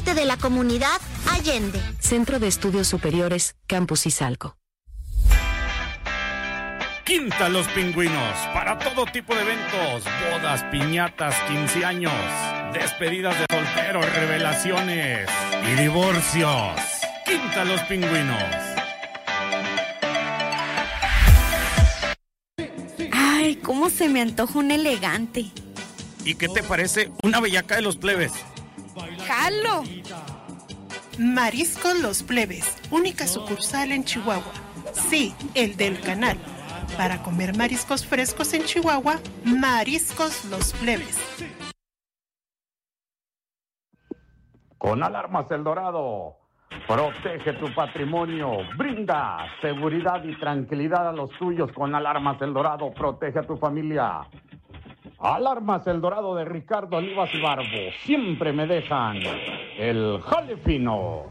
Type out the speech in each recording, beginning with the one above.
parte de la comunidad Allende. Centro de Estudios Superiores, Campus Izalco. Quinta Los Pingüinos, para todo tipo de eventos, bodas, piñatas, 15 años, despedidas de solteros, revelaciones y divorcios. Quinta Los Pingüinos. Ay, cómo se me antoja un elegante. ¿Y qué te parece una bellaca de los plebes? ¡Jalo! Mariscos Los Plebes, única sucursal en Chihuahua. Sí, el del canal. Para comer mariscos frescos en Chihuahua, Mariscos Los Plebes. Con Alarmas El Dorado, protege tu patrimonio, brinda seguridad y tranquilidad a los tuyos. Con Alarmas El Dorado, protege a tu familia. Alarmas El Dorado de Ricardo Olivas y Barbo, siempre me dejan el jale fino.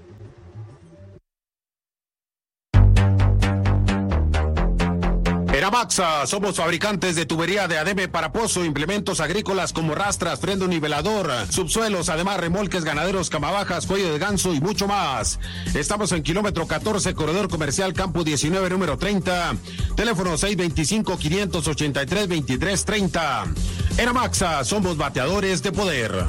Eramaxa, somos fabricantes de tubería de ademe para pozo, implementos agrícolas como rastras, freno nivelador, subsuelos, además remolques ganaderos, camabajas, cuello de ganso y mucho más. Estamos en kilómetro 14, corredor comercial Campo 19, número 30, teléfono 625-583-2330. Eramaxa, somos bateadores de poder.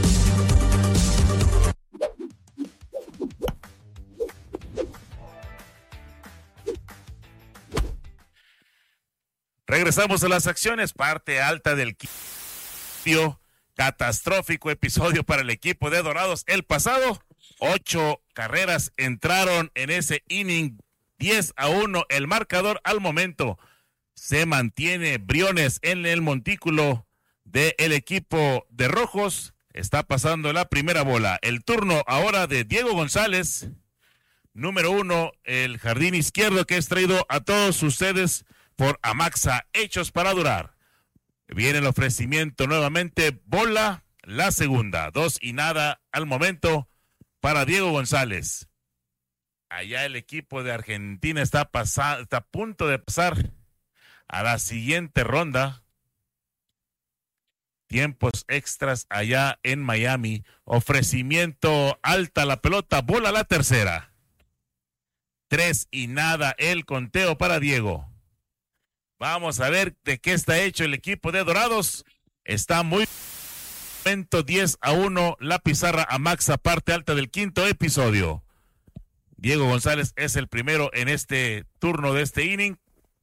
Regresamos a las acciones, parte alta del catastrófico episodio para el equipo de Dorados. El pasado, 8 carreras entraron en ese inning, 10-1 el marcador al momento. Se mantiene Briones en el montículo del equipo de Rojos. Está pasando la primera bola. El turno ahora de Diego González, número 1, el jardín izquierdo que es traído a todos ustedes por Amaxa, hechos para durar. Viene el ofrecimiento nuevamente, bola, la segunda, 2-0 al momento para Diego González. Allá el equipo de Argentina está a punto de pasar a la siguiente ronda. Tiempos extras allá en Miami. Ofrecimiento alta la pelota, bola la tercera. 3-0 el conteo para Diego. Vamos a ver de qué está hecho el equipo de Dorados. Está muy momento, 10-1 la pizarra Amaxa, parte alta del quinto episodio. Diego González es el primero en este turno de este inning.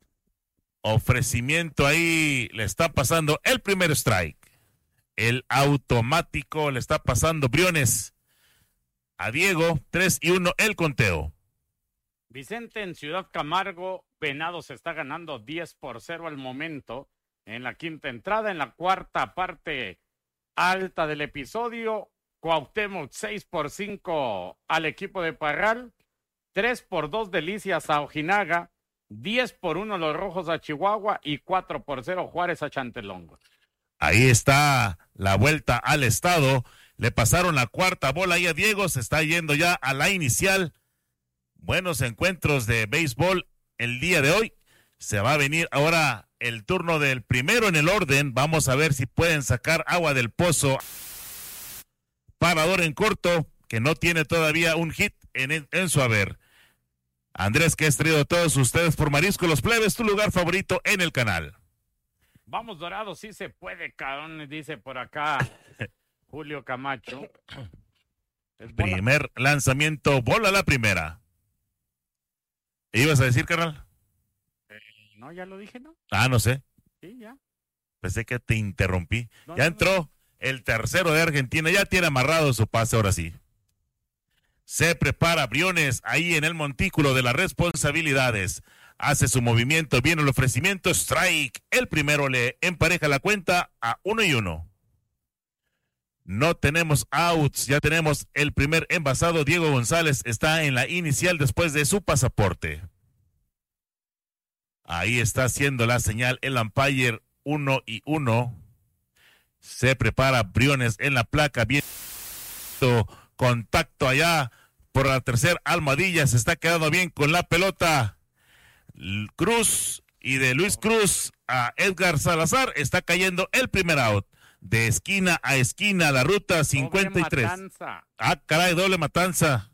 Ofrecimiento ahí, le está pasando el primer strike. El automático le está pasando Briones a Diego, 3-1 el conteo. Vicente, en Ciudad Camargo, Venados está ganando 10-0 al momento en la quinta entrada. En la cuarta parte alta del episodio, Cuauhtémoc 6-5 al equipo de Parral, 3-2 Delicias a Ojinaga, 10-1 los Rojos a Chihuahua y 4-0 Juárez a Chantelongo. Ahí está la vuelta al estado. Le pasaron la cuarta bola ahí a Diego, se está yendo ya a la inicial. Buenos encuentros de béisbol el día de hoy. Se va a venir ahora el turno del primero en el orden. Vamos a ver si pueden sacar agua del pozo. Parador en corto, que no tiene todavía un hit en su haber. Andrés, que has traído a todos ustedes por Mariscos Los Plebes, tu lugar favorito en el canal. Vamos, Dorado, sí se puede, cabrón, dice por acá Julio Camacho. Primer lanzamiento, bola la primera. ¿Ibas a decir, carnal? No, ya lo dije, ¿no? No sé. Sí, ya. Pensé que te interrumpí. No, ya entró el tercero de Argentina, ya tiene amarrado su pase, ahora sí. Se prepara Briones ahí en el montículo de las responsabilidades. Hace su movimiento, viene el ofrecimiento, strike. El primero le empareja la cuenta a 1-1. No tenemos outs, ya tenemos el primer envasado. Diego González está en la inicial después de su pasaporte. Ahí está haciendo la señal el umpire, 1-1. Se prepara Briones en la placa, bien contacto allá por la tercera almohadilla, se está quedando bien con la pelota. Cruz, y de Luis Cruz a Edgar Salazar está cayendo el primer out. de esquina a esquina, la ruta 53. Doble matanza. Ah, caray, doble matanza.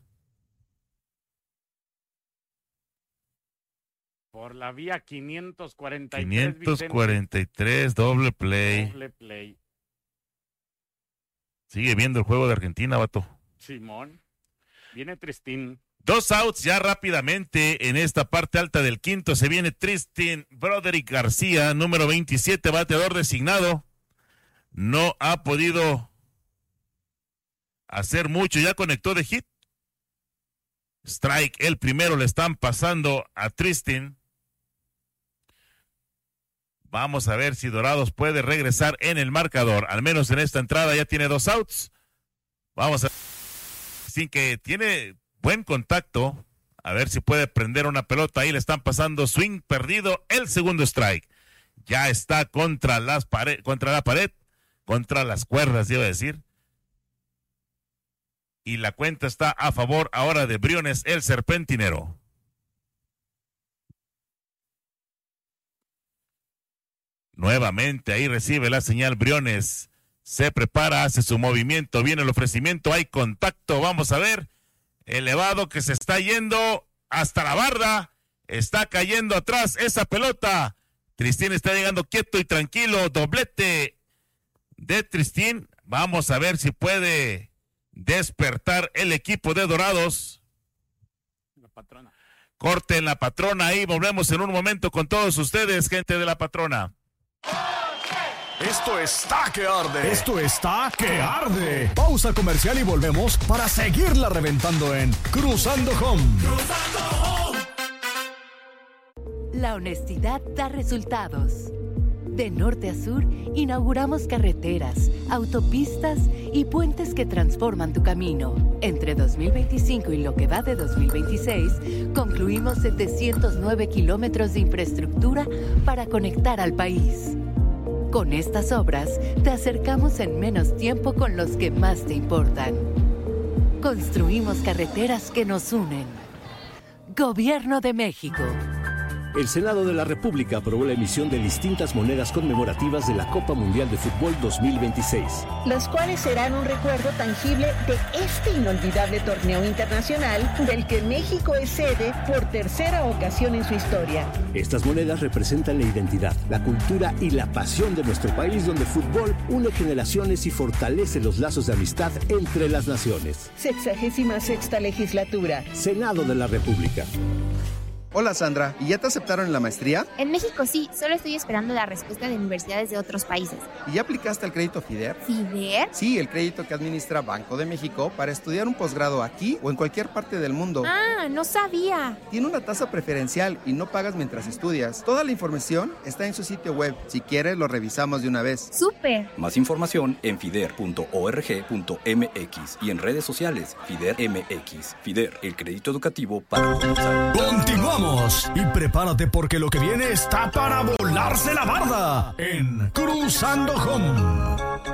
Por la vía 543. 543, doble play. Doble play. Sigue viendo el juego de Argentina, vato. Simón. Viene Tristín. 2 outs ya rápidamente en esta parte alta del quinto. Se viene Tristín Broderick García, número 27, bateador designado. No ha podido hacer mucho. Ya conectó de hit. Strike, el primero le están pasando a Tristín. Vamos a ver si Dorados puede regresar en el marcador. Al menos en esta entrada ya tiene 2 outs. Vamos a ver. Sin que tiene buen contacto. A ver si puede prender una pelota. Ahí le están pasando swing perdido. El segundo strike. Ya está contra la pared. Contra las cuerdas, iba a decir. Y la cuenta está a favor ahora de Briones, el serpentinero. Nuevamente ahí recibe la señal Briones. Se prepara, hace su movimiento, viene el ofrecimiento, hay contacto, vamos a ver. Elevado que se está yendo hasta la barda. Está cayendo atrás esa pelota. Tristín está llegando quieto y tranquilo. Doblete de Tristín. Vamos a ver si puede despertar el equipo de Dorados. La patrona. Corte en la patrona ahí. Volvemos en un momento con todos ustedes, gente de la patrona. Esto está que arde. Esto está que arde. Pausa comercial y volvemos para seguirla reventando en Cruzando Home. Cruzando Home. La honestidad da resultados. De norte a sur, inauguramos carreteras, autopistas y puentes que transforman tu camino. Entre 2025 y lo que va de 2026, concluimos 709 kilómetros de infraestructura para conectar al país. Con estas obras, te acercamos en menos tiempo con los que más te importan. Construimos carreteras que nos unen. Gobierno de México. El Senado de la República aprobó la emisión de distintas monedas conmemorativas de la Copa Mundial de Fútbol 2026. Las cuales serán un recuerdo tangible de este inolvidable torneo internacional del que México es sede por tercera ocasión en su historia. Estas monedas representan la identidad, la cultura y la pasión de nuestro país, donde el fútbol une generaciones y fortalece los lazos de amistad entre las naciones. 66ª legislatura. Senado de la República. Hola Sandra, ¿y ya te aceptaron en la maestría? En México sí, solo estoy esperando la respuesta de universidades de otros países. ¿Y ya aplicaste al crédito FIDER? ¿FIDER? Sí, el crédito que administra Banco de México para estudiar un posgrado aquí o en cualquier parte del mundo. Ah, no sabía. Tiene una tasa preferencial y no pagas mientras estudias. Toda la información está en su sitio web. Si quieres, lo revisamos de una vez. ¡Súper! Más información en fider.org.mx y en redes sociales FIDER MX. FIDER, el crédito educativo para comenzar. ¡Continuamos! Y prepárate porque lo que viene está para volarse la barda en Cruzando Home.